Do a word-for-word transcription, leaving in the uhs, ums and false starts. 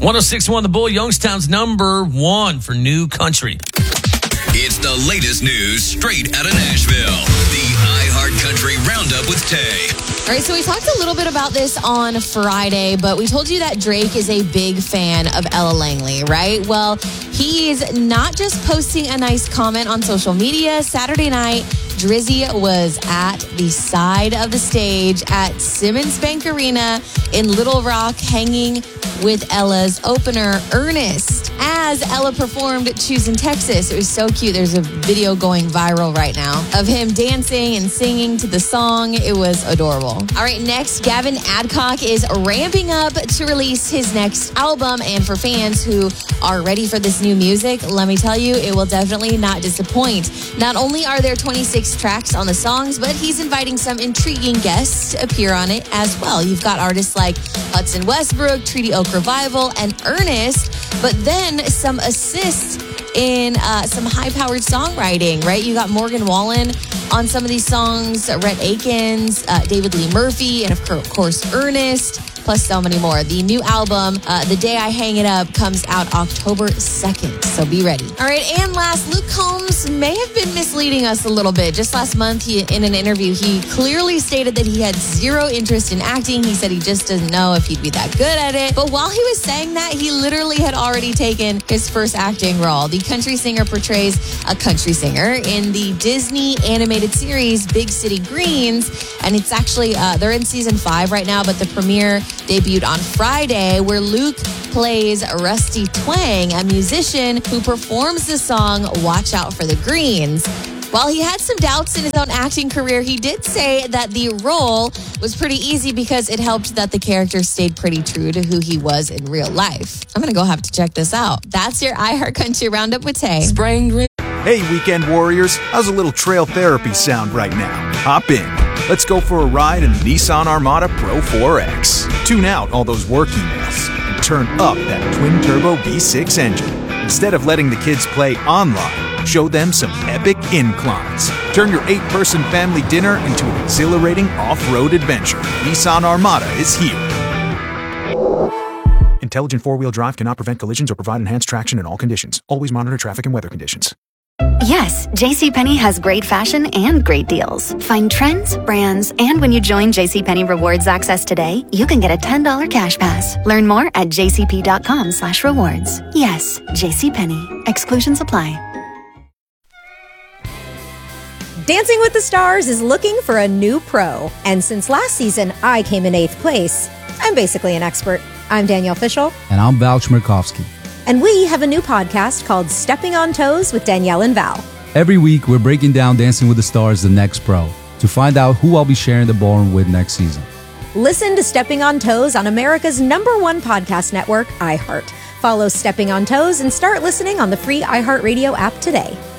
one oh six point one The Bull, Youngstown's number one for new country. It's the latest news straight out of Nashville. The iHeartCountry Roundup with Tay. All right, so we talked a little bit about this on Friday, but we told you that Drake is a big fan of Ella Langley, right? Well, he's not just posting a nice comment on social media. Saturday night, Drizzy was at the side of the stage at Simmons Bank Arena in Little Rock, hanging with Ella's opener, Ernest, as Ella performed Choosing Texas. It was so cute. There's a video going viral right now of him dancing and singing to the song. It was adorable. All right, next, Gavin Adcock is ramping up to release his next album. And for fans who are ready for this new music, let me tell you, it will definitely not disappoint. Not only are there twenty-six tracks on the songs, but he's inviting some intriguing guests to appear on it as well. You've got artists like Hudson Westbrook, Treaty Oak Revival, and Ernest, but then some assists in uh, some high-powered songwriting, right? You got Morgan Wallen on some of these songs, Rhett Akins, uh, David Lee Murphy, and of course, Ernest, plus so many more. The new album, uh, The Day I Hang It Up, comes out October second, so be ready. All right, and last, Luke Combs may have been misleading us a little bit. Just last month, he, in an interview, he clearly stated that he had zero interest in acting. He said he just doesn't know if he'd be that good at it. But while he was saying that, he literally had already taken his first acting role. The country singer portrays a country singer in the Disney animated series Big City Greens, and it's actually, uh, they're in season five right now, but the premiere debuted on Friday, where Luke plays Rusty Twang, a musician who performs the song Watch Out for the Greens. While he had some doubts in his own acting career, he did say that the role was pretty easy because it helped that the character stayed pretty true to who he was in real life. I'm going to go have to check this out. That's your iHeartCountry Roundup with Tay. Spraying. Hey, weekend warriors. How's a little trail therapy sound right now? Hop in. Let's go for a ride in the Nissan Armada Pro four X. Tune out all those work emails and turn up that twin-turbo V six engine. Instead of letting the kids play online, show them some epic inclines. Turn your eight-person family dinner into an exhilarating off-road adventure. Nissan Armada is here. Intelligent four-wheel drive cannot prevent collisions or provide enhanced traction in all conditions. Always monitor traffic and weather conditions. Yes, JCPenney has great fashion and great deals. Find trends, brands, and when you join JCPenney Rewards Access today, you can get a ten dollars cash pass. Learn more at jcp.com slash rewards. Yes, JCPenney. Exclusions apply. Dancing with the Stars is looking for a new pro. And since last season, I came in eighth place. I'm basically an expert. I'm Danielle Fishel. And I'm Val Chmerkovsky. And we have a new podcast called Stepping on Toes with Danielle and Val. Every week, we're breaking down Dancing with the Stars, the next pro, to find out who I'll be sharing the ballroom with next season. Listen to Stepping on Toes on America's number one podcast network, iHeart. Follow Stepping on Toes and start listening on the free iHeartRadio app today.